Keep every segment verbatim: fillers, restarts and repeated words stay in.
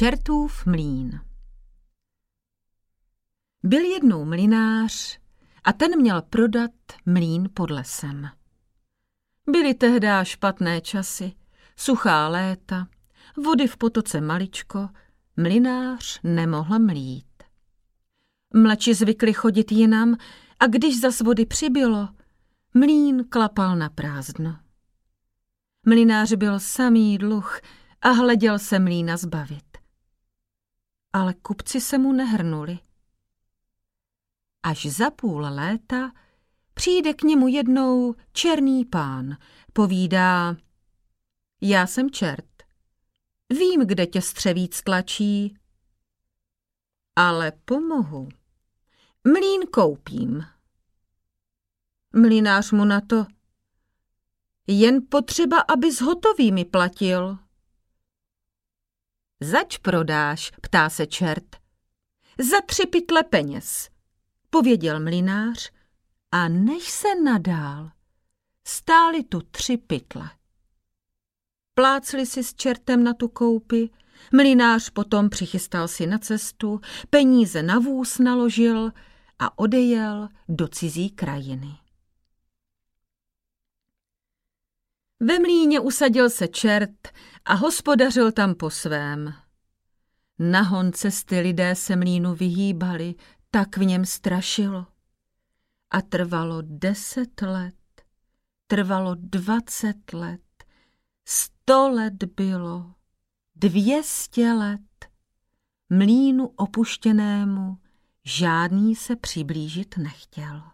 Čertův mlýn. Byl jednou mlynář a ten měl prodat mlýn pod lesem. Byly tehdá špatné časy, suchá léta, vody v potoce maličko, mlynář nemohl mlít. Mladši zvykli chodit jinam a když zas vody přibylo, mlýn klapal na prázdno. Mlynář byl samý dluh a hleděl se mlýna zbavit. Ale kupci se mu nehrnuli. Až za půl léta přijde k němu jednou černý pán, povídá: Já jsem čert, vím, kde tě střevíc tlačí, ale pomohu, mlýn koupím. Mlynář mu na to: Jen potřeba, abys hotový mi platil. Zač prodáš, ptá se čert. Za tři pytle peněz, pověděl mlynář, a než se nadál, stály tu tři pytle. Plácli si s čertem na tu koupi, mlynář potom přichystal si na cestu, peníze na vůz naložil a odejel do cizí krajiny. Ve mlýně usadil se čert a hospodařil tam po svém. Nahon cesty lidé se mlýnu vyhýbali, tak v něm strašilo. A trvalo deset let, trvalo dvacet let, sto let bylo, dvěstě let. Mlýnu opuštěnému žádný se přiblížit nechtěl.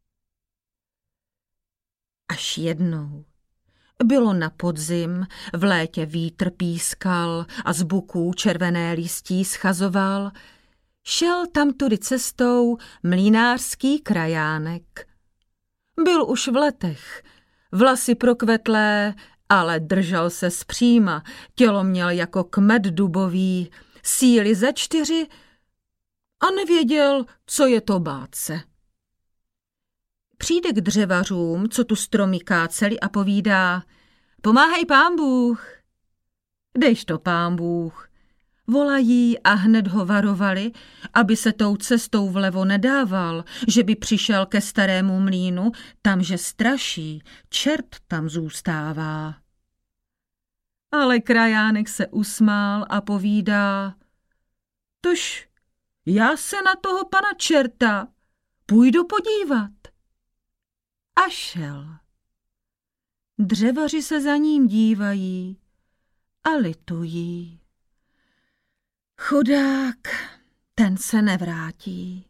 Až jednou, bylo na podzim, v létě vítr pískal a z buků červené listí schazoval, šel tamtudy cestou mlynářský krajánek. Byl už v letech, vlasy prokvetlé, ale držel se zpříma, tělo měl jako kmet dubový, síly ze čtyři a nevěděl, co je to bát se. Přijde k dřevařům, co tu stromy káceli, a povídá: Pomáhej pán Bůh. Dejš to pán Bůh. Volají a hned ho varovali, aby se tou cestou vlevo nedával, že by přišel ke starému mlýnu, tamže straší, čert tam zůstává. Ale krajánek se usmál a povídá: Tož já se na toho pana čerta půjdu podívat. A šel. Dřevaři se za ním dívají a litují. Chudák, ten se nevrátí.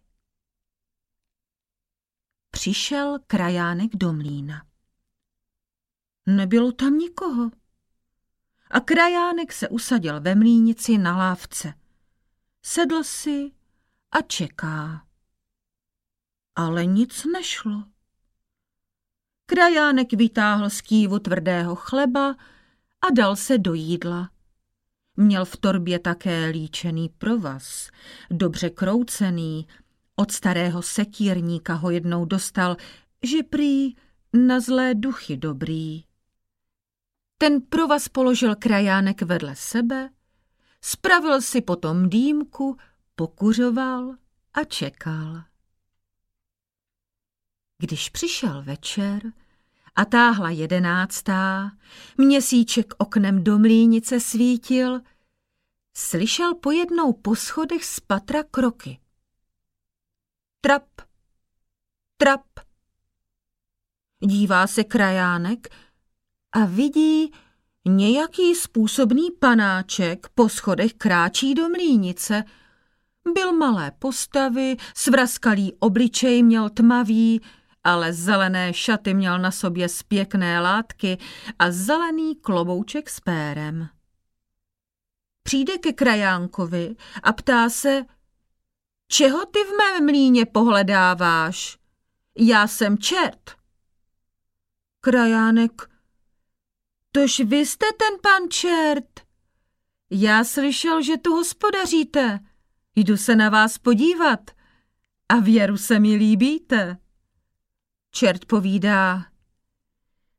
Přišel krajánek do mlýna. Nebylo tam nikoho. A krajánek se usadil ve mlýnici na lávce. Sedl si a čeká. Ale nic nešlo. Krajánek vytáhl z kývu tvrdého chleba a dal se do jídla. Měl v torbě také líčený provaz, dobře kroucený. Od starého sekírníka ho jednou dostal, že prý na zlé duchy dobrý. Ten provaz položil krajánek vedle sebe, spravil si potom dýmku, pokuřoval a čekal. Když přišel večer a táhla jedenáctá, měsíček oknem do mlýnice svítil, slyšel pojednou po schodech z patra kroky. Trap, trap. Dívá se krajánek a vidí, nějaký způsobný panáček po schodech kráčí do mlýnice. Byl malé postavy, svrazkalý obličej měl tmavý, ale zelené šaty měl na sobě z pěkné látky a zelený klobouček s pérem. Přijde ke krajánkovi a ptá se: Čeho ty v mém mlýně pohledáváš? Já jsem čert. Krajánek: Tož vy jste ten pan čert. Já slyšel, že tu hospodaříte. Jdu se na vás podívat a věru se mi líbíte. Čert povídá: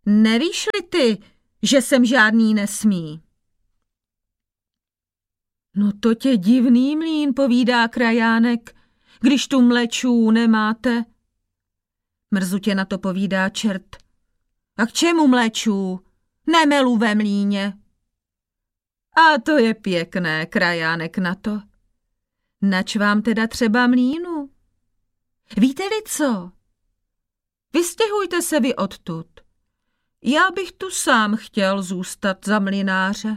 Nevíš-li ty, že jsem žádný nesmí? No to tě divný mlýn, povídá krajánek, když tu mlečů nemáte. Mrzutě na to povídá čert. A k čemu mlečů? Nemelu ve mlýně. A to je pěkné, krajánek na to. Nač vám teda třeba mlýnu? Víte-li co? Vystěhujte se vy odtud. Já bych tu sám chtěl zůstat za mlynáře.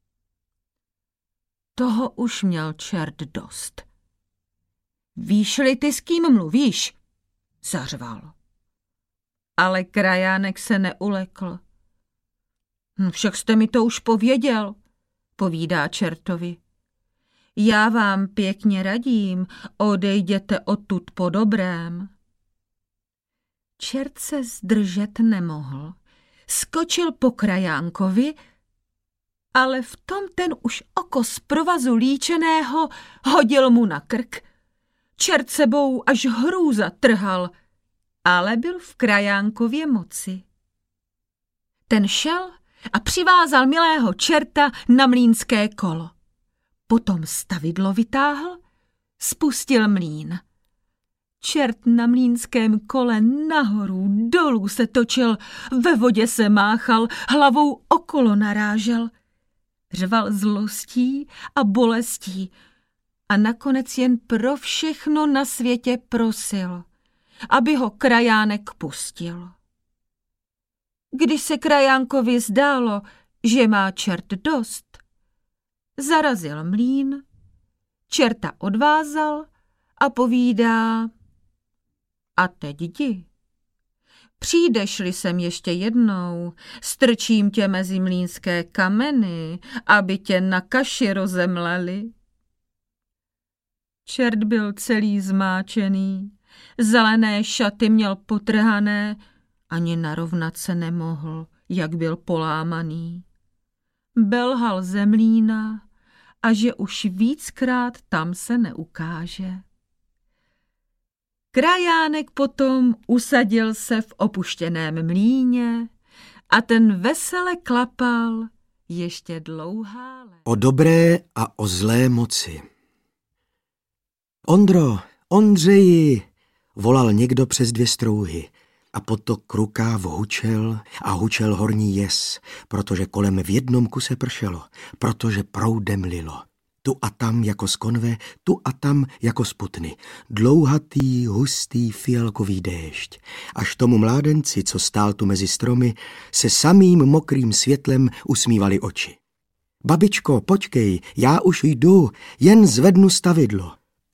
Toho už měl čert dost. Víš-li ty, s kým mluvíš? Zařval. Ale krajánek se neulekl. No však jste mi to už pověděl, povídá čertovi. Já vám pěkně radím, odejděte odtud po dobrém. Čert se zdržet nemohl. Skočil po krajánkovi, ale v tom ten už oko z provazu líčeného hodil mu na krk. Čert sebou až hrůza trhal, ale byl v krajánkově moci. Ten šel a přivázal milého čerta na mlýnské kolo. Potom stavidlo vytáhl, spustil mlýn. Čert na mlýnském kole nahoru, dolů se točil, ve vodě se máchal, hlavou okolo narážel. Řval zlostí a bolestí a nakonec jen pro všechno na světě prosil, aby ho krajánek pustil. Když se krajánkovi zdálo, že má čert dost, zarazil mlýn, čerta odvázal a povídá: a teď jdi. Přijdeš-li sem ještě jednou, strčím tě mezi mlýnské kameny, aby tě na kaši rozemleli. Čert byl celý zmáčený, zelené šaty měl potrhané, ani narovnat se nemohl, jak byl polámaný. Belhal ze mlýna a že už víckrát tam se neukáže. Krajánek potom usadil se v opuštěném mlýně a ten vesele klapal ještě dlouhá léta. O dobré a o zlé moci. Ondro, Ondřeji, volal někdo přes dvě strouhy a potok rukáv hučel a hučel horní jes, protože kolem v jednom kuse pršelo, protože proudem lilo. Tu a tam jako z konve, tu a tam jako z putny. Dlouhatý, hustý, fialkový déšť. Až tomu mládenci, co stál tu mezi stromy, se samým mokrým světlem usmívali oči. Babičko, počkej, já už jdu, jen zvednu stavidlo.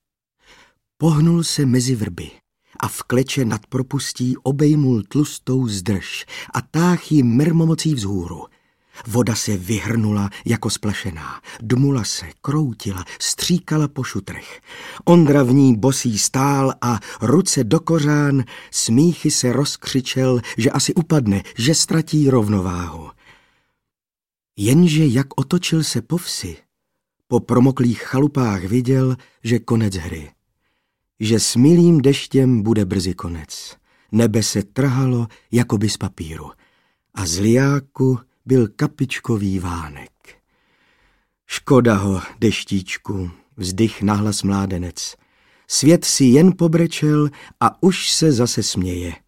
Pohnul se mezi vrby a v kleče nad propustí obejmul tlustou zdrž a táh ji mrmomocí vzhůru. Voda se vyhrnula jako splašená, dmula se, kroutila, stříkala po šutrech. Ondra v ní bosý stál a ruce do kořán, smíchy se rozkřičel, že asi upadne, že ztratí rovnováhu. Jenže jak otočil se po vsi, po promoklých chalupách viděl, že konec hry. Že s milým deštěm bude brzy konec. Nebe se trhalo jakoby z papíru a z lijáku byl kapičkový vánek. Škoda ho, deštíčku, vzdych nahlas mládenec. Svět si jen pobrečel a už se zase směje.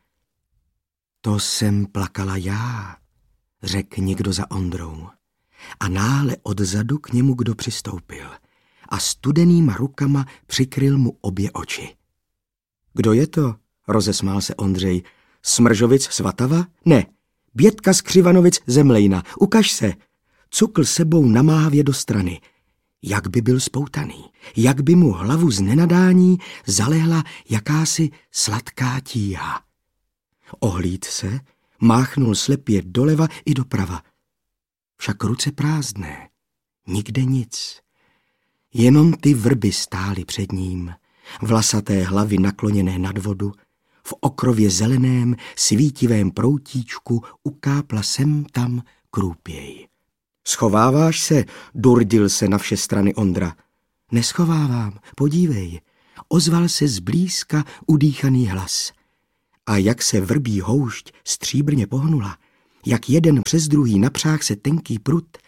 To jsem plakala já, řekl někdo za Ondrou. A náhle odzadu k němu kdo přistoupil a studenýma rukama přikryl mu obě oči. Kdo je to? Rozesmál se Ondřej. Smržovic Svatava? Ne. Bětka z Křivanovic Zemlejna, ukaž se. Cukl sebou namáhavě do strany. Jak by byl spoutaný, jak by mu hlavu z nenadání zalehla jakási sladká tíha. Ohlíd se, máchnul slepě doleva i doprava. Však ruce prázdné, nikde nic. Jenom ty vrby stály před ním, vlasaté hlavy nakloněné nad vodu. V okrově zeleném, svítivém proutíčku ukápla sem tam krůpěj. Schováváš se, durdil se na vše strany Ondra. Neschovávám, podívej, ozval se zblízka udýchaný hlas. A jak se vrbí houšť stříbrně pohnula, jak jeden přes druhý napřáh se tenký prut,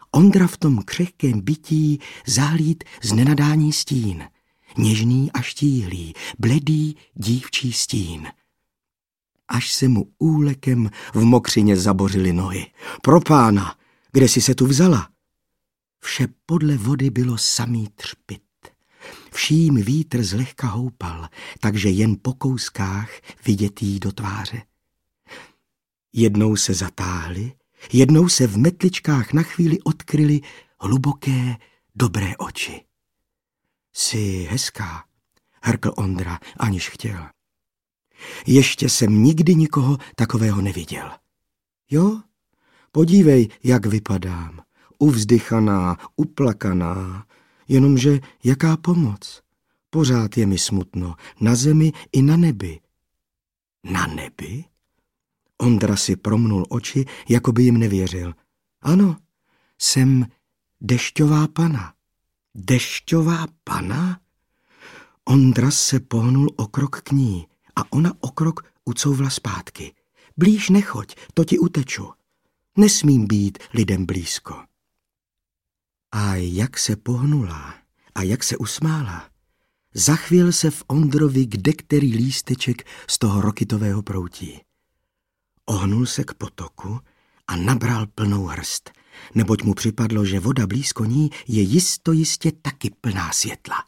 Ondra v tom křehkém bytí zahlíd z nenadání stín. Něžný a štíhlý, bledý dívčí stín. Až se mu úlekem v mokřině zabořily nohy. Pro pána, kde jsi se tu vzala? Vše podle vody bylo samý třpyt. Vším vítr zlehka houpal, takže jen po kouskách vidět jí do tváře. Jednou se zatáhly, jednou se v metličkách na chvíli odkryly hluboké, dobré oči. Jsi hezká, hrkl Ondra, aniž chtěl. Ještě jsem nikdy nikoho takového neviděl. Jo, podívej, jak vypadám. Uvzdychaná, uplakaná, jenomže jaká pomoc. Pořád je mi smutno, na zemi i na nebi. Na nebi? Ondra si promnul oči, jako by jim nevěřil. Ano, jsem dešťová pana. Dešťová pana? Ondra se pohnul o krok k ní a ona o krok ucouvla zpátky. Blíž nechoď, to ti uteču. Nesmím být lidem blízko. A jak se pohnula a jak se usmála, zachvěl se v Ondrovi kdekterý lísteček z toho rokytového proutí. Ohnul se k potoku a nabral plnou hrst, neboť mu připadlo, že voda blízko ní je jisto jistě taky plná světla.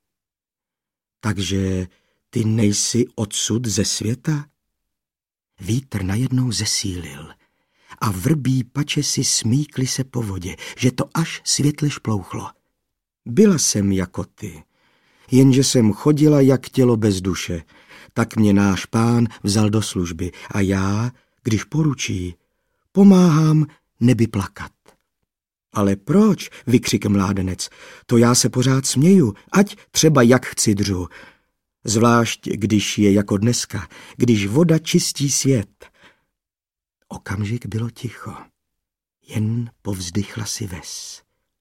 Takže ty nejsi odsud ze světa? Vítr najednou zesílil a vrbí pačesy smíkly se po vodě, že to až světle šplouchlo. Byla jsem jako ty, jenže jsem chodila jak tělo bez duše, tak mě náš pán vzal do služby a já, když poručí, pomáhám nebi plakat. Ale proč, vykřikl mládenec, to já se pořád směju, ať třeba jak chci dřu. Zvlášť, když je jako dneska, když voda čistí svět. Okamžik bylo ticho, jen povzdychla si ves.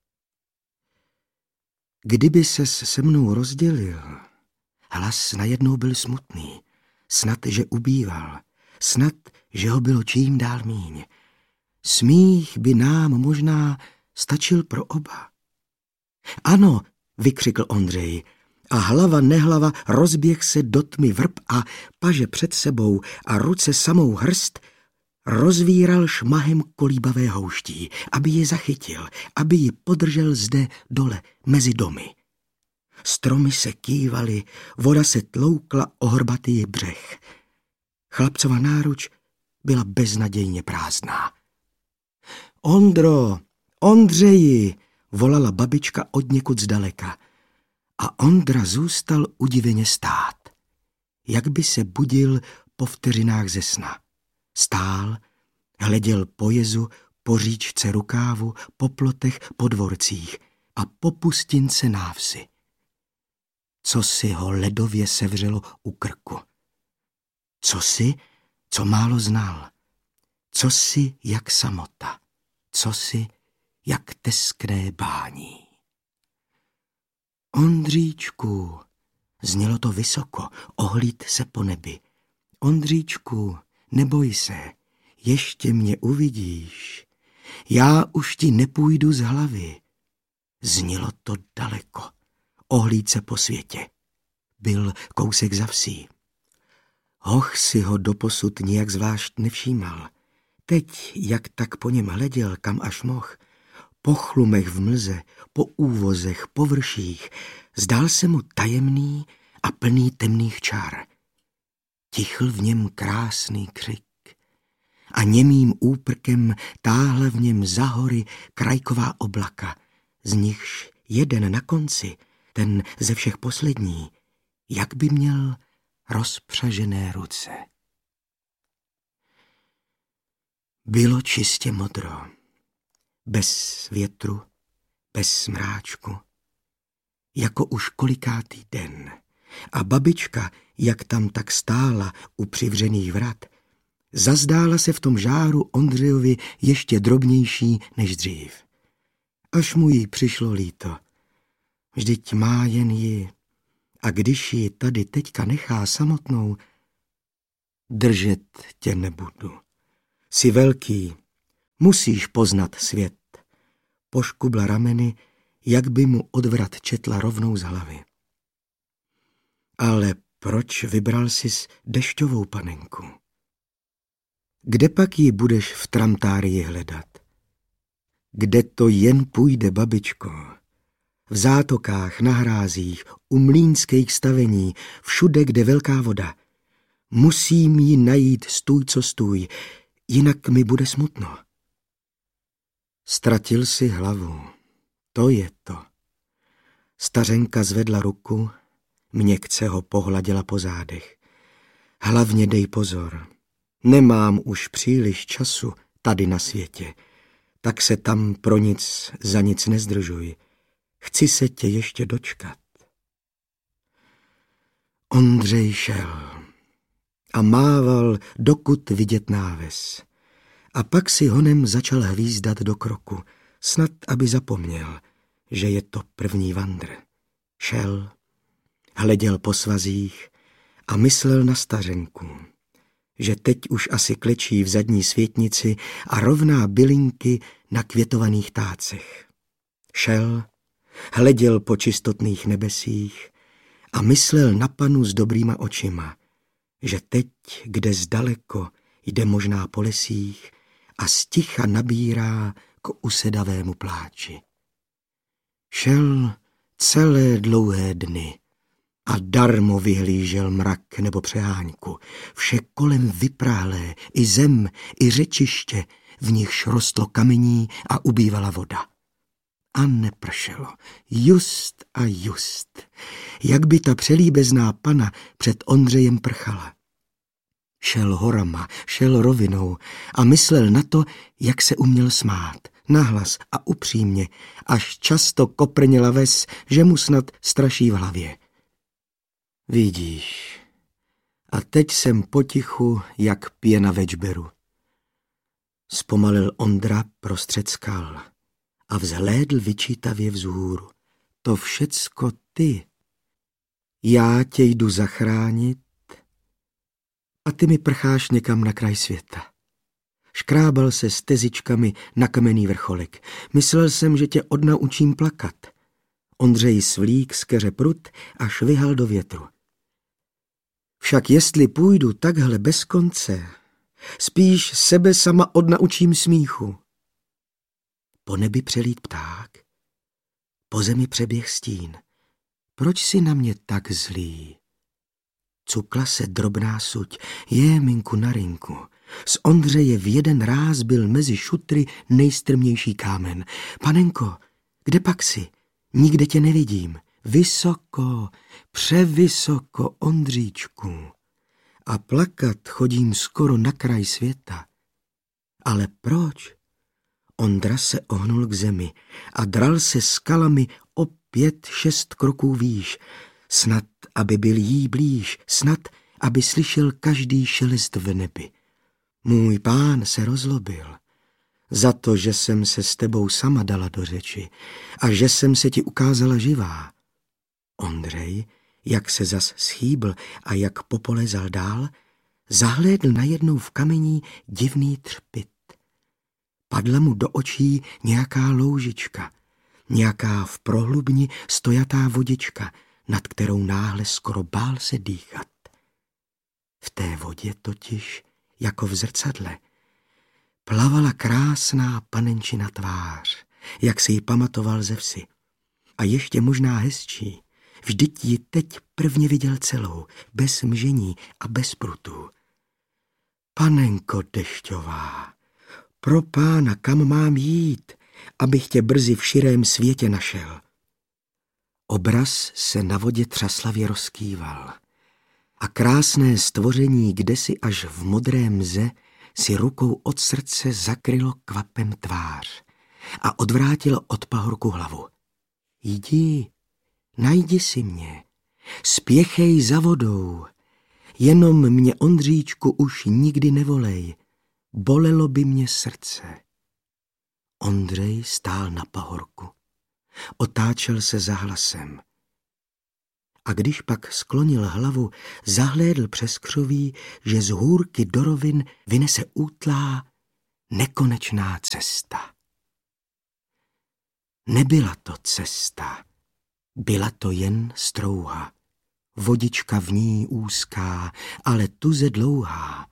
Kdyby ses se mnou rozdělil, hlas najednou byl smutný, snad, že ubýval, snad, že ho bylo čím dál míň. Smích by nám možná stačil pro oba. Ano, vykřikl Ondřej, a hlava nehlava rozběh se do tmy vrb a paže před sebou a ruce samou hrst rozvíral šmahem kolíbavé houští, aby ji zachytil, aby ji podržel zde dole mezi domy. Stromy se kývaly, voda se tloukla o hrbatý břeh. Chlapcova náruč byla beznadějně prázdná. Ondro, Ondřeji, volala babička odněkud zdaleka. A Ondra zůstal udiveně stát, jak by se budil po vteřinách ze sna. Stál, hleděl po jezu, po říčce Rukávu, po plotech, po dvorcích a po pustince návsi. Co si ho ledově sevřelo u krku. Co si, co málo znal. Co si jak samota. Co si jak teskné bání. Ondříčku, znělo to vysoko, ohlíd se po nebi. Ondříčku, neboj se, ještě mě uvidíš. Já už ti nepůjdu z hlavy. Znělo to daleko, ohlíd se po světě. Byl kousek za vsí. Hoch si ho doposud nijak zvlášť nevšímal. Teď, jak tak po něm hleděl, kam až mohl, po chlumech v mlze, po úvozech, po vrších, zdál se mu tajemný a plný temných čar. Tichl v něm krásný křik a němým úprkem táhle v něm za hory krajková oblaka, z nichž jeden na konci, ten ze všech poslední, jak by měl rozpřažené ruce. Bylo čistě modro. Bez větru, bez smráčku, jako už kolikátý den. A babička, jak tam tak stála u přivřených vrat, zazdála se v tom žáru Ondřejovi ještě drobnější než dřív. Až mu jí přišlo líto. Vždyť má jen ji, a když ji tady teďka nechá samotnou, držet tě nebudu. Jsi velký, musíš poznat svět. poškubla rameny, jak by mu odvrat četla rovnou z hlavy. Ale proč vybral sis dešťovou panenku? Kde pak ji budeš v tramtárii hledat? Kde to jen půjde, babičko? V zátokách, na hrázích, u mlýnských stavení, všude, kde velká voda. Musím ji najít stůj co stůj, jinak mi bude smutno. Ztratil si hlavu, to je to. Stařenka zvedla ruku, měkce ho pohladila po zádech. Hlavně dej pozor, nemám už příliš času tady na světě, tak se tam pro nic za nic nezdržuj. Chci se tě ještě dočkat. Ondřej šel a mával, dokud vidět náves. A pak si honem začal hvízdat do kroku, snad aby zapomněl, že je to první vandr. Šel, hleděl po svazích a myslel na stařenku, že teď už asi klečí v zadní světnici a rovná bylinky na květovaných tácech. Šel, hleděl po čistotných nebesích a myslel na panu s dobrýma očima, že teď, kde zdaleko, jde možná po lesích a sticha nabírá k usedavému pláči. Šel celé dlouhé dny a darmo vyhlížel mrak nebo přeháňku, vše kolem vypráhlé, i zem, i řečiště, v nichž rostlo kamení a ubývala voda. A nepršelo, just a just, jak by ta přelíbezná pana před Ondřejem prchala. Šel horama, šel rovinou a myslel na to, jak se uměl smát, nahlas a upřímně, až často koprnila ves, že mu snad straší v hlavě. Vidíš, a teď jsem potichu, jak pěna ve džberu. Zpomalil Ondra prostřed skal a vzhlédl vyčítavě vzhůru. To všecko ty. Já tě jdu zachránit a ty mi prcháš někam na kraj světa. Škrábal se stezičkami na kamenný vrcholek. Myslel jsem, že tě odnaučím plakat. Ondřej svlík z keře prut a švihal do větru. Však jestli půjdu takhle bez konce, spíš sebe sama odnaučím smíchu. Po nebi přelít pták, po zemi přeběh stín. Proč si na mě tak zlý? Cukla se drobná suť, je minku na rinku. Z Ondřeje v jeden ráz byl mezi šutry nejstrmější kámen. Panenko, kde pak si? Nikde tě nevidím. Vysoko, převysoko, Ondříčku. A plakat chodím skoro na kraj světa. Ale proč? Ondra se ohnul k zemi a dral se skalami o pět, šest kroků výš. Snad, aby byl jí blíž, snad, aby slyšel každý šelest v nebi. Můj pán se rozlobil za to, že jsem se s tebou sama dala do řeči a že jsem se ti ukázala živá. Ondřej, jak se zas schýbl a jak popolezal dál, zahlédl najednou v kamení divný třpyt. Padla mu do očí nějaká loužička, nějaká v prohlubni stojatá vodička, nad kterou náhle skoro bál se dýchat. V té vodě totiž, jako v zrcadle, plavala krásná panenčina tvář, jak si ji pamatoval ze vsi. A ještě možná hezčí, vždyť ji teď prvně viděl celou, bez mžení a bez prutů. Panenko dešťová, pro pána, kam mám jít, abych tě brzy v širém světě našel? Obraz se na vodě třaslavě rozkýval a krásné stvoření kdesi až v modré mze si rukou od srdce zakrylo kvapem tvář a odvrátilo od pahorku hlavu. Jdi, najdi si mě, spěchej za vodou, jenom mě, Ondříčku, už nikdy nevolej, bolelo by mě srdce. Ondřej stál na pahorku, otáčel se za hlasem. A když pak sklonil hlavu, zahlédl přes křoví, že z hůrky do rovin vynese útlá, nekonečná cesta. Nebyla to cesta, byla to jen strouha. Vodička v ní úzká, ale tuze dlouhá.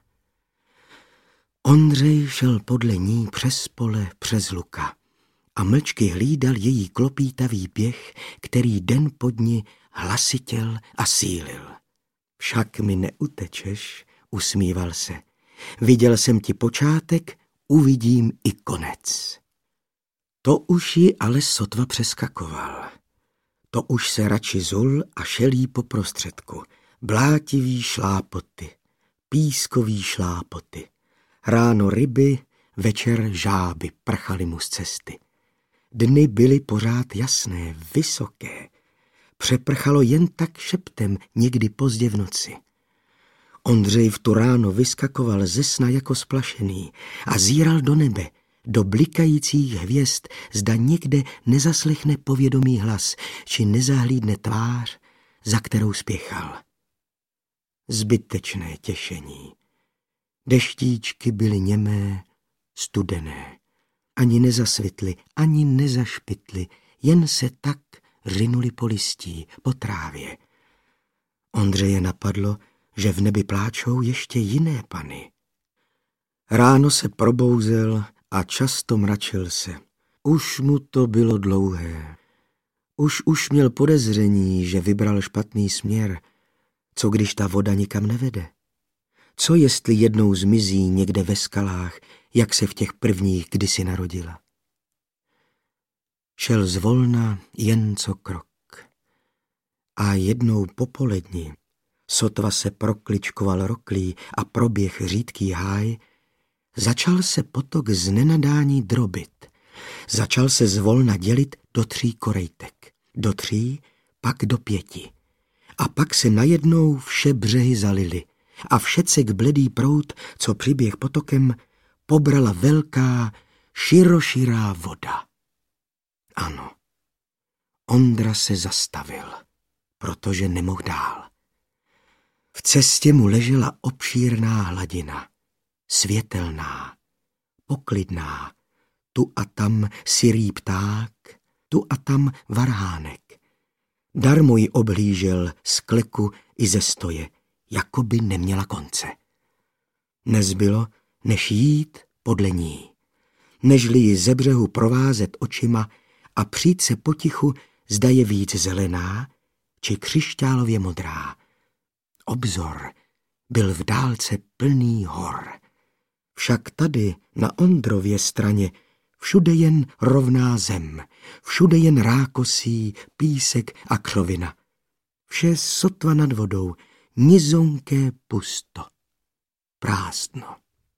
Ondřej šel podle ní přes pole, přes luka a mlčky hlídal její klopítavý běh, který den po dni hlasitěl a sílil. Však mi neutečeš, usmíval se. Viděl jsem ti počátek, uvidím i konec. To už ji ale sotva přeskakoval. To už se radši zul a šel jí po prostředku. Blátivý šlápoty, pískový šlápoty. Ráno ryby, večer žáby prchaly mu z cesty. Dny byly pořád jasné, vysoké. Přeprchalo jen tak šeptem někdy pozdě v noci. Ondřej v tu ráno vyskakoval ze sna jako splašený a zíral do nebe, do blikajících hvězd, zda někde nezaslechne povědomý hlas, či nezahlídne tvář, za kterou spěchal. Zbytečné těšení. Deštíčky byly němé, studené. Ani nezasvitly, ani nezašpitly, jen se tak řinuli po listí, po trávě. Ondřeje napadlo, že v nebi pláčou ještě jiné pany. Ráno se probouzel a často mračil se. Už mu to bylo dlouhé. Už už měl podezření, že vybral špatný směr. Co když ta voda nikam nevede? Co jestli jednou zmizí někde ve skalách, jak se v těch prvních kdysi narodila? Šel zvolna jen co krok. A jednou popoledni, sotva se prokličkoval roklí a proběh řídký háj, začal se potok z nenadání drobit. Začal se zvolna dělit do tří korejtek. Do tří, pak do pěti. A pak se najednou vše břehy zalily a všecek bledý proud, co přiběh potokem, pobrala velká, široširá voda. Ano, Ondra se zastavil, protože nemohl dál. V cestě mu ležela obšírná hladina, světelná, poklidná, tu a tam sirý pták, tu a tam varhánek. Darmo ji oblížel z kleku i ze stoje, jako by neměla konce. Nezbylo, než jít podle ní, nežli ji ze břehu provázet očima a přijít se potichu, zda je víc zelená, či křišťálově modrá. Obzor byl v dálce plný hor. Však tady na Ondrově straně všude jen rovná zem, všude jen rákosí, písek a křovina. Vše sotva nad vodou, nizonké pusto, prázdno.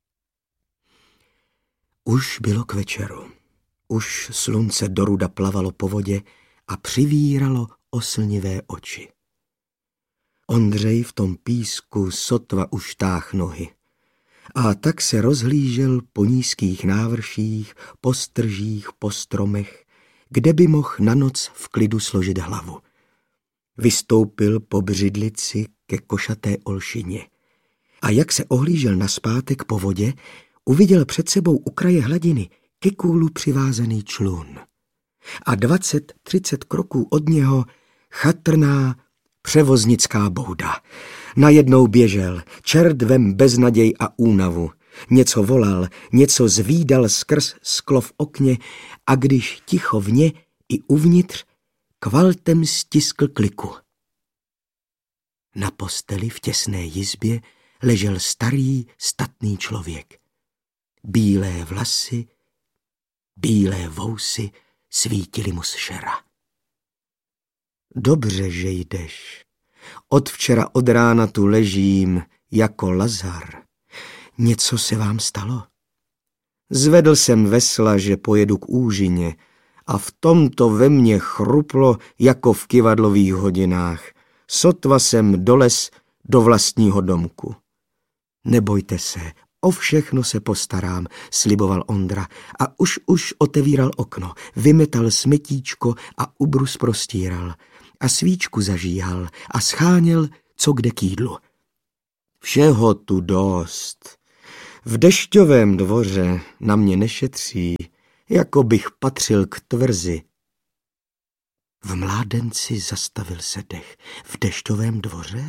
Už bylo k večeru. Už slunce doruda plavalo po vodě a přivíralo oslnivé oči. Ondřej v tom písku sotva už táh nohy. A tak se rozhlížel po nízkých návrších, po stržích, po stromech, kde by mohl na noc v klidu složit hlavu. Vystoupil po břidlici ke košaté olšině. A jak se ohlížel nazpátek po vodě, uviděl před sebou u kraje hladiny ke kůlu přivázaný člun. A dvacet, třicet kroků od něho chatrná převoznická bouda. Najednou běžel, čerdvem beznaděj a únavu. Něco volal, něco zvídal skrz sklo v okně a když ticho vně i uvnitř, kvaltem stiskl kliku. Na posteli v těsné jizbě ležel starý, statný člověk. Bílé vlasy, bílé vousy svítily mu z šera. Dobře, že jdeš. Od včera od rána tu ležím jako Lazar. Něco se vám stalo? Zvedl jsem vesla, že pojedu k úžině a v tomto ve mně chruplo jako v kyvadlových hodinách. Sotva jsem dolez do vlastního domku. Nebojte se, o všechno se postarám, sliboval Ondra a už už otevíral okno, vymetal smetíčko a ubrus prostíral a svíčku zažíhal a scháněl co kde k jídlu. Všeho tu dost. V dešťovém dvoře na mě nešetří, jako bych patřil k tvrzi, V mládenci zastavil se dech. V dešťovém dvoře?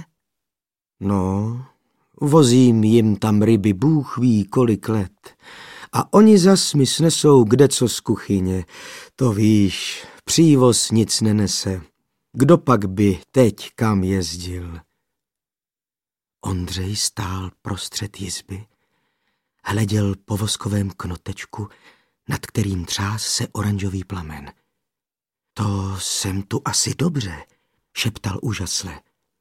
No, vozím jim tam ryby bůh ví kolik let. A oni zas mi snesou kdeco z kuchyně. To víš, přívoz nic nenese. Kdo pak by teď kam jezdil? Ondřej stál prostřed jizby, hleděl po voskovém knotečku, nad kterým třás se oranžový plamen. To jsem tu asi dobře, šeptal úžasle.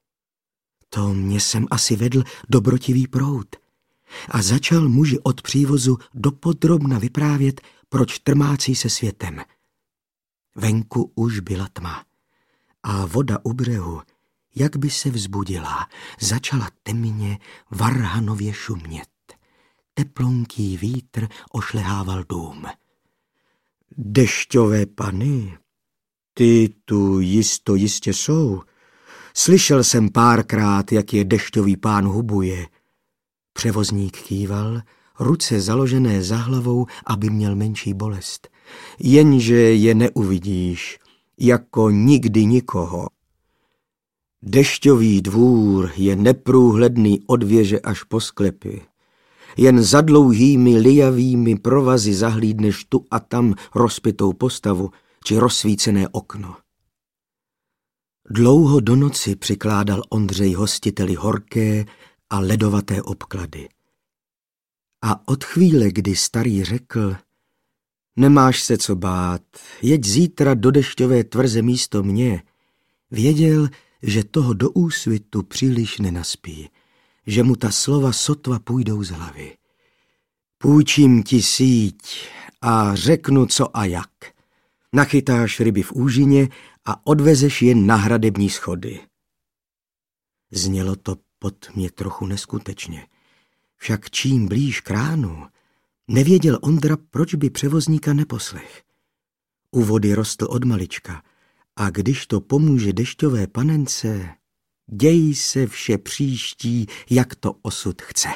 To mě jsem asi vedl dobrotivý proud. A začal muži od přívozu dopodrobna vyprávět, proč trmácí se světem. Venku už byla tma a voda u břehu, jak by se vzbudila, začala temně varhanově šumět. Teplonký vítr ošlehával dům. Dešťové pany, ty tu jisto jistě jsou. Slyšel jsem párkrát, jak je dešťový pán hubuje. Převozník kýval, ruce založené za hlavou, aby měl menší bolest. Jenže je neuvidíš, jako nikdy nikoho. Dešťový dvůr je neprůhledný od věže až po sklepy. Jen za dlouhými lijavými provazy zahlídneš tu a tam rozpitou postavu či rozsvícené okno. Dlouho do noci přikládal Ondřej hostiteli horké a ledovaté obklady. A od chvíle, kdy starý řekl, nemáš se co bát, jeď zítra do dešťové tvrze místo mě, věděl, že toho do úsvitu příliš nenaspí, že mu ta slova sotva půjdou z hlavy. Půjčím ti síť a řeknu co a jak. Nachytáš ryby v úžině a odvezeš je na hradební schody. Znělo to pod mě trochu neskutečně. Však čím blíž k ránu, nevěděl Ondra, proč by převozníka neposlech. U vody rostl od malička a když to pomůže dešťové panence, děj se vše příští, jak to osud chce.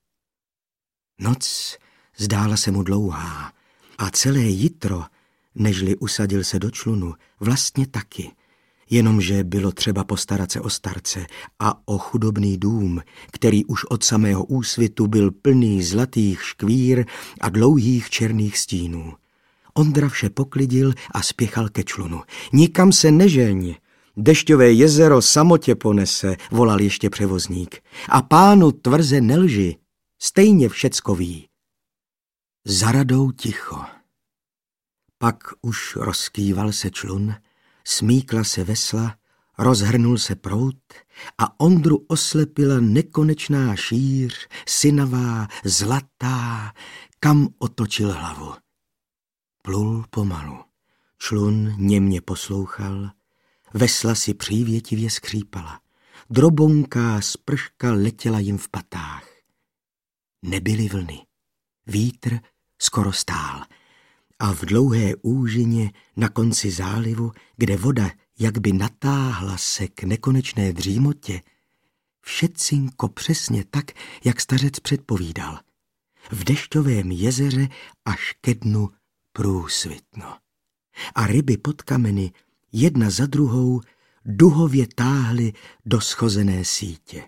Noc zdála se mu dlouhá a celé jitro, nežli usadil se do člunu, vlastně taky, jenomže bylo třeba postarat se o starce a o chudobný dům, který už od samého úsvitu byl plný zlatých škvír a dlouhých černých stínů. Ondra vše poklidil a spěchal ke člunu. Nikam se nežeň, dešťové jezero samotě ponese, volal ještě převozník. A pánu tvrze nelži, stejně všecko ví. Za radou ticho. Pak už rozkýval se člun, smíkla se vesla, rozhrnul se proud a Ondru oslepila nekonečná šíř, synavá, zlatá, kam otočil hlavu. Plul pomalu, člun němě poslouchal, vesla si přívětivě skřípala, drobonká sprška letěla jim v patách. Nebyly vlny, vítr skoro stál a v dlouhé úžině na konci zálivu, kde voda jak by natáhla se k nekonečné dřímotě, všetcinko přesně tak, jak stařec předpovídal. V dešťovém jezeře až ke dnu průsvitno. A ryby pod kameny jedna za druhou duhově táhly do schozené sítě.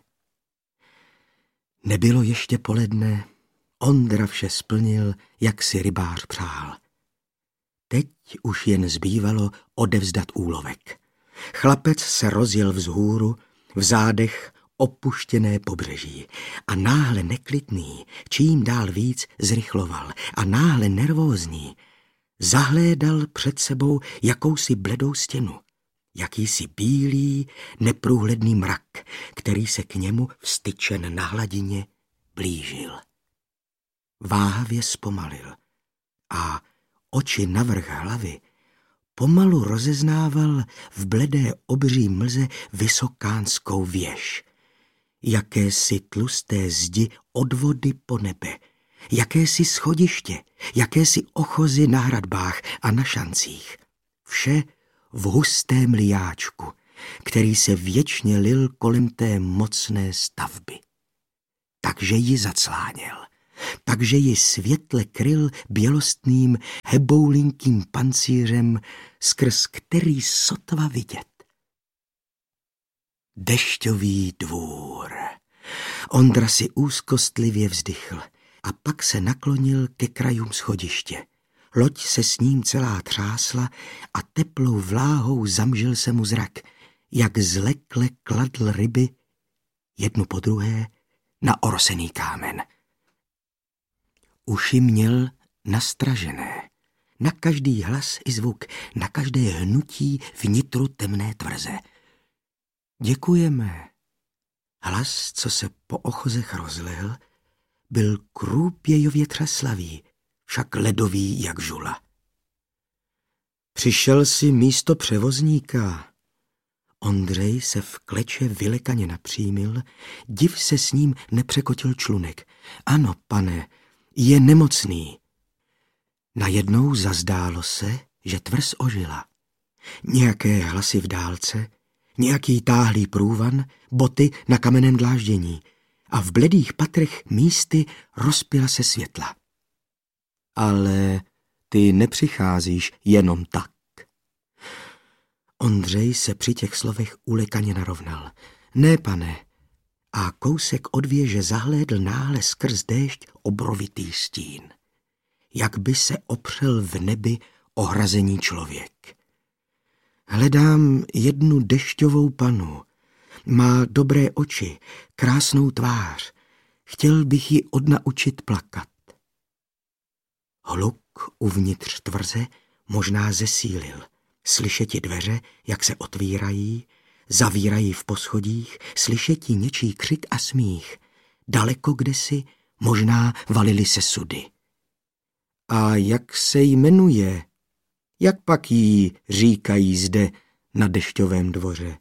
Nebylo ještě poledne, Ondra vše splnil, jak si rybář přál. Teď už jen zbývalo odevzdat úlovek. Chlapec se rozjel vzhůru, v zádech opuštěné pobřeží a náhle neklidný, čím dál víc zrychloval a náhle nervózní, zahlédal před sebou jakousi bledou stěnu, jakýsi bílý, neprůhledný mrak, který se k němu vstyčen na hladině blížil. Váhavě zpomalil a oči navrch hlavy pomalu rozeznával v bledé obří mlze vysokánskou věž, jakési tlusté zdi od vody po nebe, jakési schodiště, jakési ochozy na hradbách a na šancích. Vše v hustém liáčku, který se věčně lil kolem té mocné stavby. Takže ji zacláněl. takže ji světle kryl bělostným heboulinkým pancířem, skrz který sotva vidět. Dešťový dvůr. Ondra si úzkostlivě vzdychl a pak se naklonil ke krajům schodiště. Loď se s ním celá třásla a teplou vláhou zamžil se mu zrak, jak zlekle kladl ryby jednu po druhé na orosený kámen. Uši měl nastražené. Na každý hlas i zvuk, na každé hnutí vnitru temné tvrze. Děkujeme. Hlas, co se po ochozech rozlehl, byl krůpějově třeslavý, však ledový jak žula. Přišel si místo převozníka. Ondřej se v kleče vylekaně napřímil, div se s ním nepřekotil člunek. Ano, pane, je nemocný. Najednou zazdálo se, že tvrz ožila. Nějaké hlasy v dálce, nějaký táhlý průvan, boty na kamenném dláždění a v bledých patrech místy rozpěla se světla. Ale ty nepřicházíš jenom tak. Ondřej se při těch slovech ulekaně narovnal. Ne, pane. A kousek od věže zahlédl náhle skrz déšť obrovitý stín. Jak by se opřel v nebi ohrazení člověk. Hledám jednu dešťovou panu. Má dobré oči, krásnou tvář. Chtěl bych ji odnaučit plakat. Hluk uvnitř tvrze možná zesílil. Slyšeti dveře, jak se otvírají, zavírají v poschodích, slyšeti něčí křik a smích. Daleko kdesi možná valily se sudy. A jak se jmenuje? Jak pak jí říkají zde na dešťovém dvoře?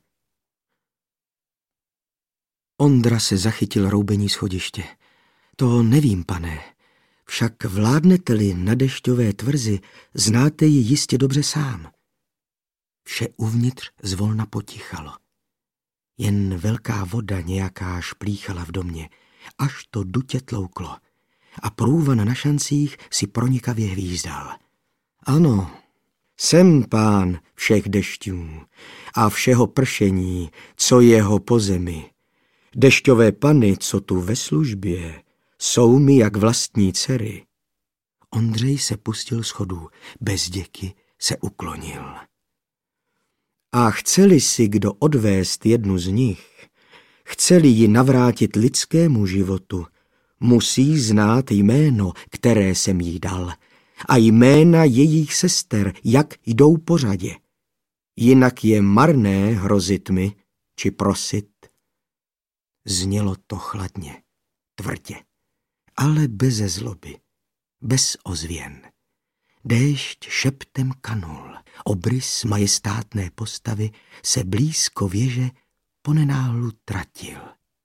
Ondra se zachytil roubení schodiště. To nevím, pane. Však vládnete-li na dešťové tvrzi, znáte ji jistě dobře sám. Vše uvnitř zvolna potichalo. Jen velká voda nějaká šplíchala v domě, až to dutě tlouklo. A průvan na šancích si pronikavě hvízdal. Ano, jsem pán všech dešťů a všeho pršení, co jeho po zemi. Dešťové pany, co tu ve službě, jsou mi jak vlastní dcery. Ondřej se pustil schodů, bez děky se uklonil. A chce-li si kdo odvést jednu z nich, chce-li ji navrátit lidskému životu, musí znát jméno, které jsem jí dal, a jména jejich sester, jak jdou po řadě. Jinak je marné hrozit mi, či prosit. Znělo to chladně, tvrdě, ale beze zloby, bez ozvěn. Déšť šeptem kanul, obrys majestátné postavy se blízko věže ponenáhlu tratil.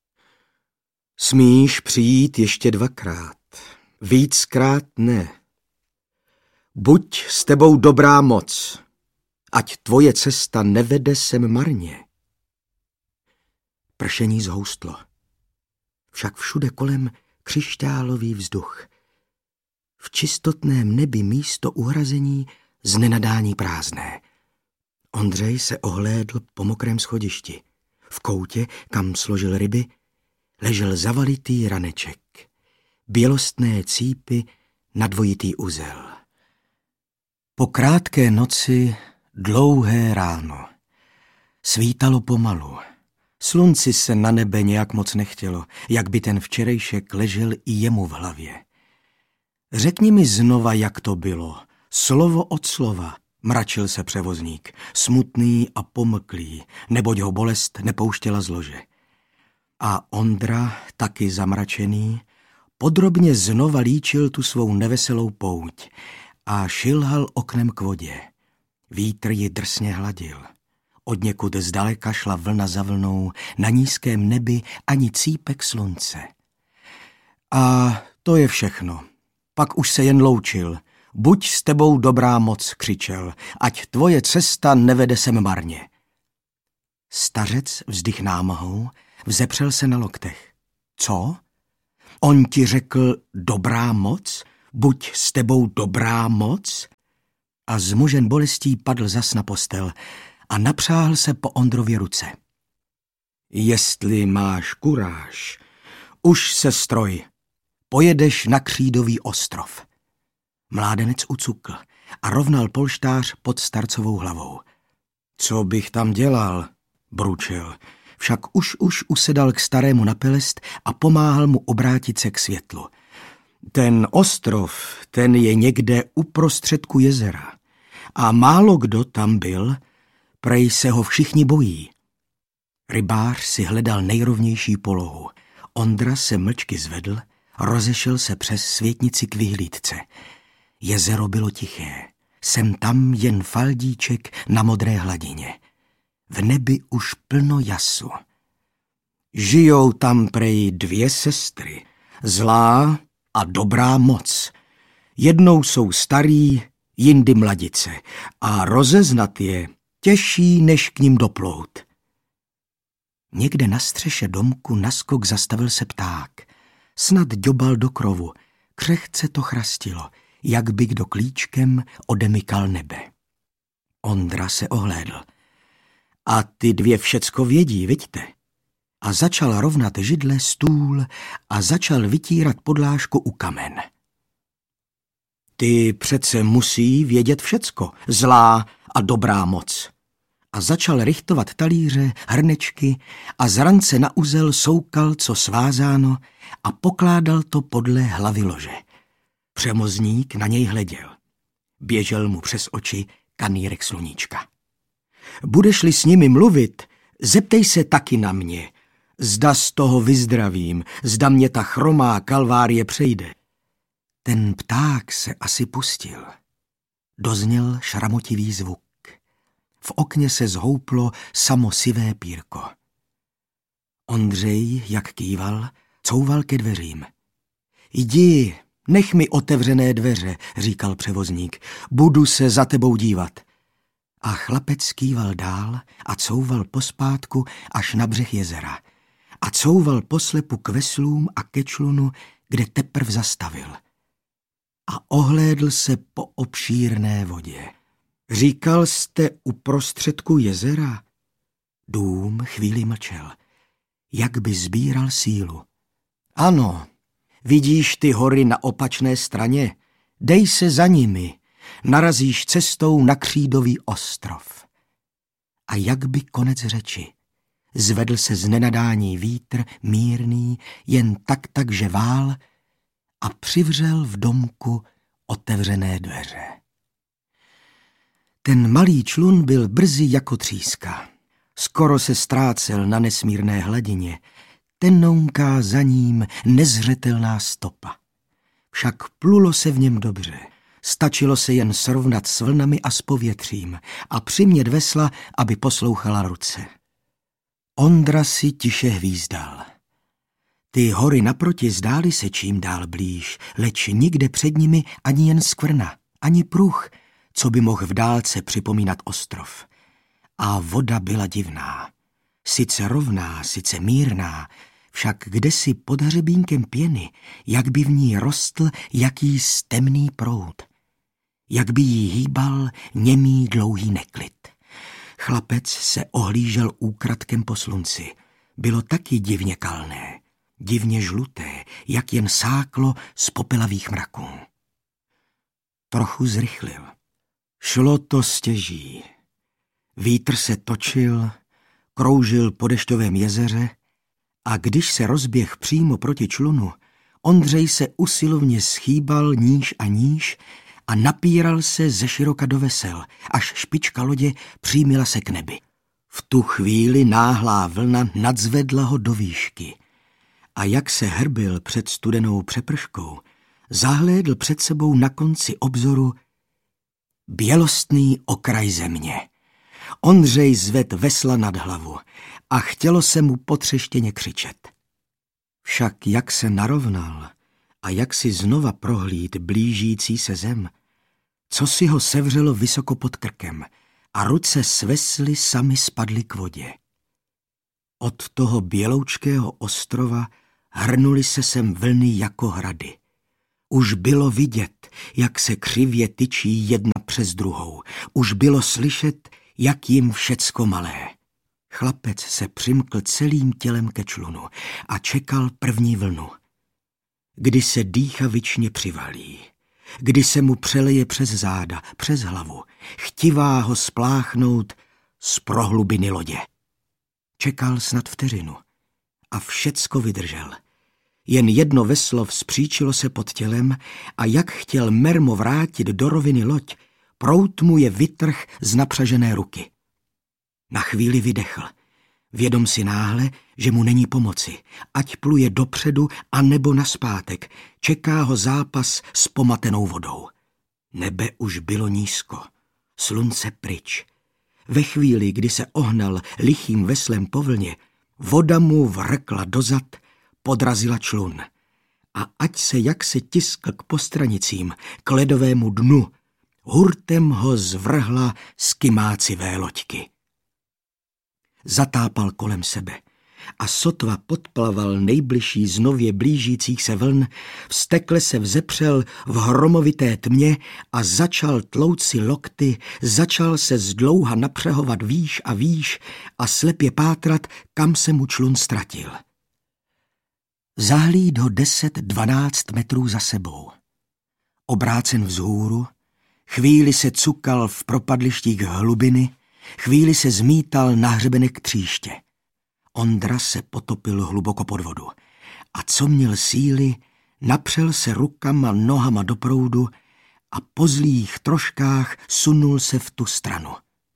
Smíš přijít ještě dvakrát, víckrát ne. Buď s tebou dobrá moc, ať tvoje cesta nevede sem marně. Pršení zhoustlo, však všude kolem křišťálový vzduch. V čistotném nebi místo uhrazení z nenadání prázdné. Ondřej se ohlédl po mokrém schodišti. V koutě, kam složil ryby, ležel zavalitý raneček. Bělostné cípy na dvojitý uzel. Po krátké noci dlouhé ráno. Svítalo pomalu. Slunci se na nebe nějak moc nechtělo, jak by ten včerejšek ležel i jemu v hlavě. Řekni mi znova, jak to bylo. Slovo od slova, mračil se převozník, smutný a pomklý, neboť ho bolest nepouštěla z lože. A Ondra, taky zamračený, podrobně znova líčil tu svou neveselou pouť a šilhal oknem k vodě. Vítr ji drsně hladil. Odněkud zdaleka šla vlna za vlnou, na nízkém nebi ani cípek slunce. A to je všechno. Pak už se jen loučil. Buď s tebou dobrá moc, křičel, ať tvoje cesta nevede sem marně. Stařec vzdych námahou, vzepřel se na loktech. Co? On ti řekl dobrá moc? Buď s tebou dobrá moc? A zmužen bolestí padl zas na postel a napřáhl se po Ondrově ruce. Jestli máš kuráž, už se stroj, pojedeš na Křídový ostrov. Mládenec ucukl a rovnal polštář pod starcovou hlavou. Co bych tam dělal, bručil, však už už usedal k starému na pelest a pomáhal mu obrátit se k světlu. Ten ostrov, ten je někde uprostředku jezera a málo kdo tam byl, prej se ho všichni bojí. Rybář si hledal nejrovnější polohu. Ondra se mlčky zvedl, rozešel se přes světnici k vyhlídce. Jezero bylo tiché, sem tam jen faldíček na modré hladině. V nebi už plno jasu. Žijou tam prej dvě sestry, zlá a dobrá moc. Jednou jsou starý, jindy mladice a rozeznat je těžší, než k ním doplout. Někde na střeše domku naskok zastavil se pták. Snad ďobal do krovu, křehce to chrastilo, jak by kdo klíčkem odemykal nebe. Ondra se ohlédl. A ty dvě všecko vědí, viďte? A začal rovnat židle, stůl a začal vytírat podlážku u kamen. Ty přece musí vědět všecko, zlá a dobrá moc. A začal richtovat talíře, hrnečky a z rance na uzel soukal, co svázáno, a pokládal to podle hlavy lože. Přemozník na něj hleděl. Běžel mu přes oči kanýrek sluníčka. Budeš-li s nimi mluvit, zeptej se taky na mě. Zda z toho vyzdravím, zda mě ta chromá kalvárie přejde. Ten pták se asi pustil. Dozněl šramotivý zvuk. V okně se zhouplo samo sivé pírko. Ondřej, jak kýval, couval ke dveřím. Jdi, nech mi otevřené dveře, říkal převozník, budu se za tebou dívat. A chlapec kýval dál a couval pospátku až na břeh jezera. A couval poslepu k veslům a ke člunu, kde teprv zastavil. A ohlédl se po obšírné vodě. Říkal jste uprostředku jezera? Dům chvíli mlčel, jak by sbíral sílu. Ano, vidíš ty hory na opačné straně? Dej se za nimi, narazíš cestou na Křídový ostrov. A jak by konec řeči, zvedl se z nenadání vítr, mírný, jen tak tak ževál a přivřel v domku otevřené dveře. Ten malý člun byl brzy jako tříska. Skoro se ztrácel na nesmírné hladině, tenonká za ním nezřetelná stopa. Však plulo se v něm dobře. Stačilo se jen srovnat s vlnami a s povětřím a přimět vesla, aby poslouchala ruce. Ondra si tiše hvízdal. Ty hory naproti zdály se čím dál blíž, leč nikde před nimi ani jen skvrna, ani pruh, co by mohl v dálce připomínat ostrov. A voda byla divná. Sice rovná, sice mírná, však kdesi pod hřebínkem pěny, jak by v ní rostl jaký temný proud. Jak by jí hýbal němý dlouhý neklid. Chlapec se ohlížel úkradkem po slunci. Bylo taky divně kalné, divně žluté, jak jen sáklo z popelavých mraků. Trochu zrychlil. Šlo to stěží. Vítr se točil, kroužil po dešťovém jezeře a když se rozběh přímo proti člunu, Ondřej se usilovně schýbal níž a níž a napíral se ze široka do vesel, až špička lodě přímila se k nebi. V tu chvíli náhlá vlna nadzvedla ho do výšky a jak se hrbil před studenou přeprškou, zahlédl před sebou na konci obzoru bělostný okraj země. Ondřej zved vesla nad hlavu a chtělo se mu potřeštěně křičet. Však jak se narovnal a jak si znova prohlíd blížící se zem, co si ho sevřelo vysoko pod krkem a ruce s vesly sami spadly k vodě. Od toho běloučkého ostrova Hrnuly se sem vlny jako hrady. Už bylo vidět, jak se křivě tyčí jedna přes druhou. Už bylo slyšet, jak jim všecko malé. Chlapec se přimkl celým tělem ke člunu a čekal první vlnu. Kdy se dýchavičně přivalí, kdy se mu přeleje přes záda, přes hlavu, chtivá ho spláchnout z prohlubiny lodě. Čekal snad vteřinu a všecko vydržel. Jen jedno veslo vzpříčilo se pod tělem a jak chtěl mermo vrátit do roviny loď, prout mu je vytrh z napřažené ruky. Na chvíli vydechl, vědom si náhle, že mu není pomoci, ať pluje dopředu a nebo naspátek, čeká ho zápas s pomatenou vodou. Nebe už bylo nízko, slunce pryč. Ve chvíli, kdy se ohnal lichým veslem po vlně, voda mu vrkla dozad, podrazila člun. A ať se jak se tiskl k postranicím, k ledovému dnu, hurtem ho zvrhla z kymácivé loďky. Zatápal kolem sebe a sotva podplaval nejbližší z nově blížících se vln, vztekle se vzepřel v hromovité tmě a začal tlout si lokty, začal se zdlouha napřehovat výš a výš a slepě pátrat, kam se mu člun ztratil. Zahlíd ho deset, dvanáct metrů za sebou. Obrácen vzhůru, chvíli se cukal v propadlištích hlubiny, chvíli se zmítal na hřebenek tříště. Ondra se potopil hluboko pod vodu a co měl síly, napřel se rukama, nohama do proudu a po zlých troškách sunul se v tu stranu.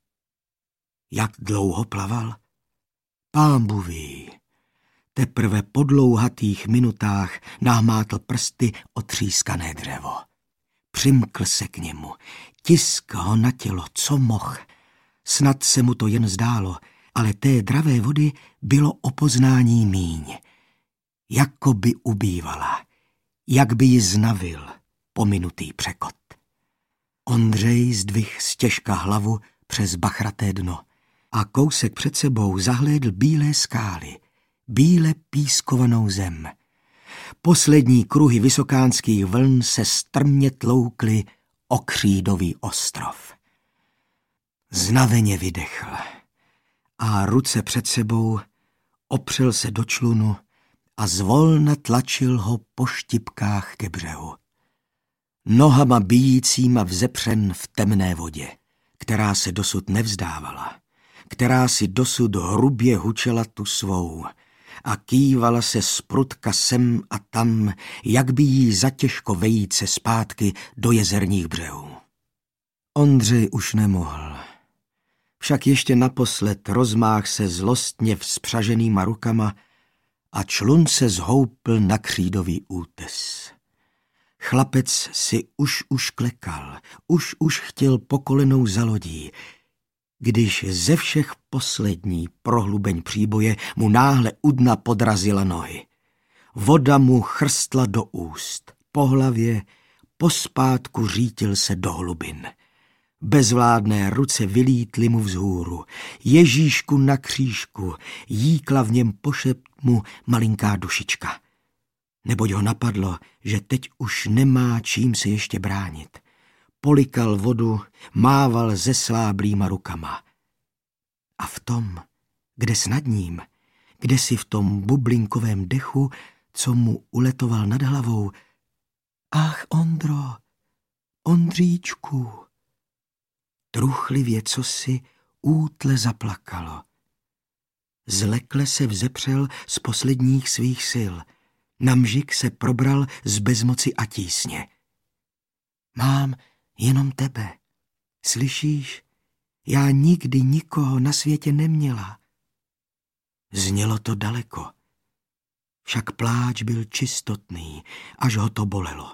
Jak dlouho plaval? Pánbůh ví. Teprve po dlouhatých minutách nahmátl prsty otřískané dřevo. Přimkl se k němu, tisk ho na tělo, co mohl. Snad se mu to jen zdálo, ale té dravé vody bylo o poznání míň. Jako by ubývala, jak by ji znavil pominutý překot. Ondřej zdvih stěžka hlavu přes bachraté dno a kousek před sebou zahlédl bílé skály, bíle pískovanou zem. Poslední kruhy vysokánských vln se strmě tloukly o Křídový ostrov. Znaveně vydechl a ruce před sebou opřel se do člunu a zvolna tlačil ho po štipkách ke břehu. Nohama bijícíma vzepřen v temné vodě, která se dosud nevzdávala, která si dosud hrubě hučela tu svou a kývala se zprutka sem a tam, jak by jí zatěžko vejít se zpátky do jezerních břehů. Ondřej už nemohl. Však ještě naposled rozmáh se zlostně vzpřaženýma rukama a člun se zhoupl na Křídový útes. Chlapec si už už klekal, už už chtěl po kolenou za lodí, když ze všech poslední prohlubeň příboje mu náhle u dna podrazila nohy. Voda mu chrstla do úst, po hlavě, pospátku řítil se do hlubin. Bezvládné ruce vylítly mu vzhůru. Ježíšku na křížku, jíkla v něm pošept mu malinká dušička. Neboť ho napadlo, že teď už nemá čím se ještě bránit. Polikal vodu, mával zesláblýma rukama. A v tom, kde s nad ním, kde si v tom bublinkovém dechu, co mu uletoval nad hlavou, ach, Ondro, Ondříčku, truchlivě cosi útle zaplakalo. Zlekle se vzepřel z posledních svých sil, na mžik se probral z bezmoci a tísně. Mám jenom tebe, slyšíš? Já nikdy nikoho na světě neměla. Znělo to daleko, však pláč byl čistotný, až ho to bolelo.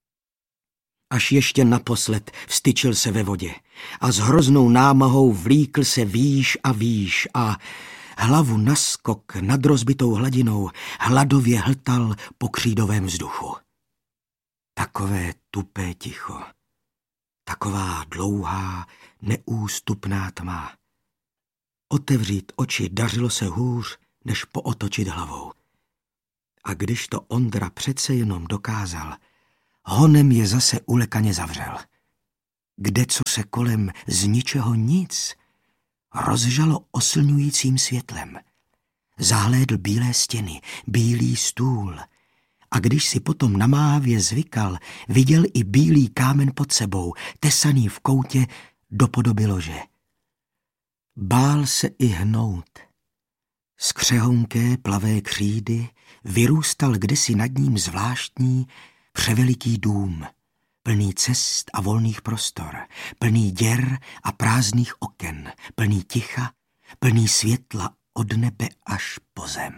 Až ještě naposled vstyčil se ve vodě a s hroznou námahou vlíkl se výš a výš a hlavu naskok nad rozbitou hladinou hladově hltal po křídovém vzduchu. Takové tupé ticho, taková dlouhá, neústupná tma. Otevřít oči dařilo se hůř, než pootočit hlavou. A když to Ondra přece jenom dokázal, honem je zase ulekaně zavřel. Kde co se kolem z ničeho nic rozžalo oslňujícím světlem. Zahlédl bílé stěny, bílý stůl a když si potom namáhavě zvykal, viděl i bílý kámen pod sebou, tesaný v koutě do podoby lože. Bál se i hnout. Z křehonké plavé křídy vyrůstal kdysi nad ním zvláštní, převeliký dům, plný cest a volných prostor, plný děr a prázdných oken, plný ticha, plný světla od nebe až po zem.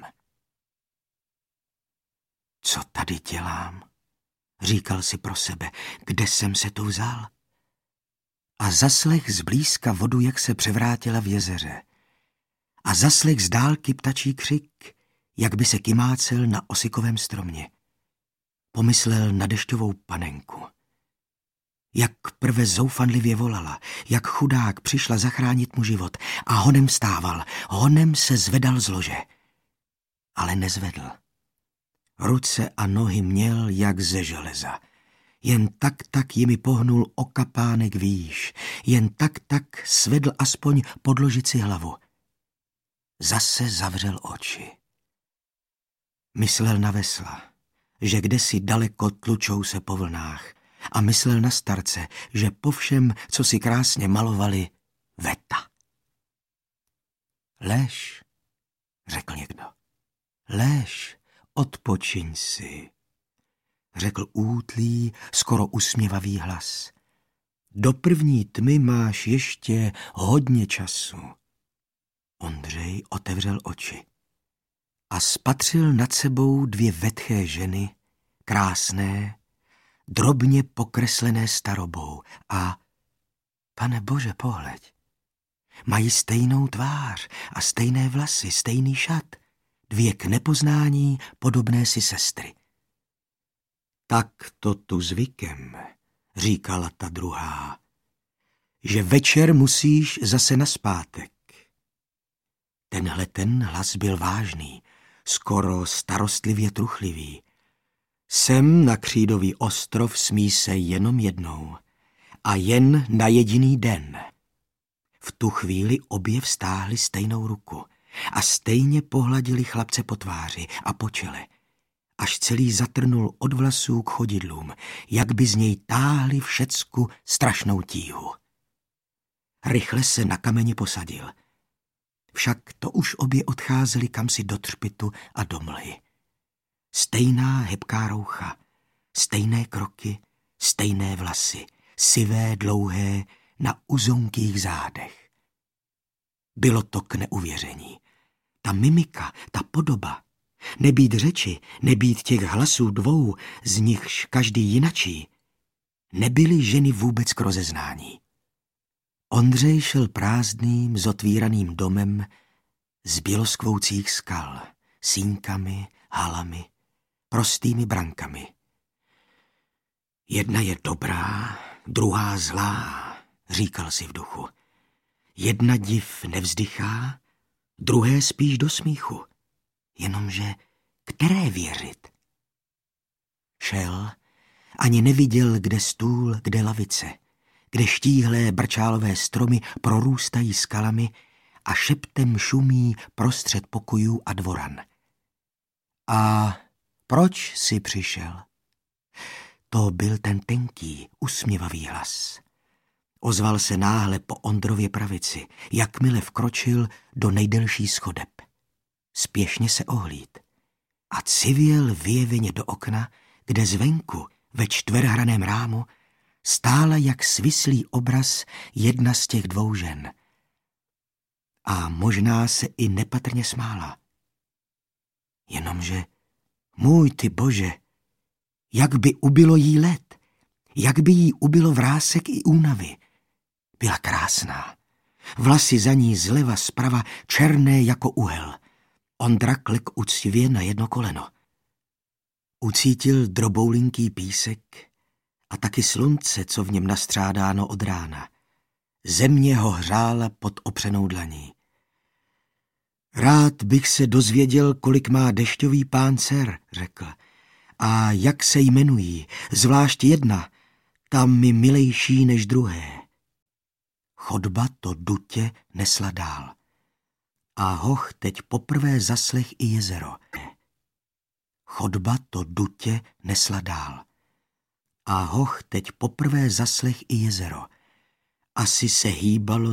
Co tady dělám? Říkal si pro sebe, kde jsem se tu vzal? A zaslech zblízka vodu, jak se převrátila v jezeře. A zaslech z dálky ptačí křik, jak by se kymácel na osikovém stromě. Pomyslel na dešťovou panenku. Jak prve zoufanlivě volala, jak chudák přišla zachránit mu život a honem vstával, honem se zvedal z lože. Ale nezvedl. Ruce a nohy měl jak ze železa. Jen tak tak jimi pohnul o kapánek výš, jen tak tak svedl aspoň podložit si hlavu. Zase zavřel oči. Myslel na vesla, že kdesi daleko tlučou se po vlnách, a myslel na starce, že po všem, co si krásně malovali, veta. Lež, řekl někdo. Lež, odpočiň si, řekl útlý, skoro usměvavý hlas. Do první tmy máš ještě hodně času. Ondřej otevřel oči a spatřil nad sebou dvě vetché ženy, krásné, drobně pokreslené starobou a, pane Bože, pohleď, mají stejnou tvář a stejné vlasy, stejný šat, dvě k nepoznání podobné si sestry. Tak to tu zvykem, říkala ta druhá, že večer musíš zase naspátek. Tenhle ten hlas byl vážný, skoro starostlivě truchlivý. Sem na Křídový ostrov smí se jenom jednou a jen na jediný den. V tu chvíli obě vztáhly stejnou ruku a stejně pohladili chlapce po tváři a po čele, až celý zatrnul od vlasů k chodidlům, jak by z něj táhli všecku strašnou tíhu. Rychle se na kameni posadil. Však to už obě odcházeli kamsi do třpitu a do mlhy. Stejná hebká roucha, stejné kroky, stejné vlasy, sivé, dlouhé, na uzonkých zádech. Bylo to k neuvěření. Ta mimika, ta podoba, nebýt řeči, nebýt těch hlasů dvou, z nichž každý jinačí, nebyly ženy vůbec k rozeznání. Ondřej šel prázdným, zotvíraným domem z běloskvoucích skal, sínkami, halami, prostými brankami. Jedna je dobrá, druhá zlá, říkal si v duchu. Jedna div nevzdychá, druhé spíš do smíchu. Jenomže které věřit? Šel, ani neviděl, kde stůl, kde lavice, kde štíhlé brčálové stromy prorůstají skalami a šeptem šumí prostřed pokojů a dvoran. A proč jsi přišel? To byl ten tenký, usměvavý hlas. Ozval se náhle po Ondrově pravici, jakmile vkročil do nejdelší schodeb. Spěšně se ohlíd a civěl vyjeveně do okna, kde zvenku ve čtverhraném rámu stála jak svislý obraz jedna z těch dvou žen. A možná se i nepatrně smála. Jenomže, můj ty Bože, jak by ubylo jí let, jak by jí ubylo vrásek i únavy. Byla krásná. Vlasy za ní zleva zprava černé jako uhel. Ondra klek uctivě na jedno koleno. Ucítil droboulinký písek a taky slunce, co v něm nastřádáno od rána. Země ho hřála pod opřenou dlaní. Rád bych se dozvěděl, kolik má dešťový pán dcer, řekl. A jak se jmenují, zvlášť jedna, tam mi milejší než druhé. Chodba to dutě nesla dál. A hoch teď poprvé zaslech i jezero. Chodba to dutě nesla dál. A hoch teď poprvé zaslech i jezero. Asi se hýbalo